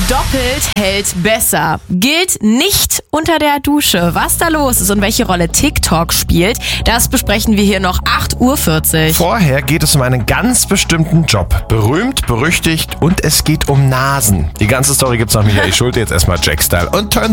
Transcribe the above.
Doppelt hält besser. Gilt nicht unter der Dusche. Was da los ist und welche Rolle TikTok spielt, das besprechen wir hier noch 8:40 Uhr. Vorher geht es um einen ganz bestimmten Job. Berühmt, berüchtigt und es geht um Nasen. Die ganze Story gibt's nach Michael Schulte. Jetzt erstmal Jack Style und Turn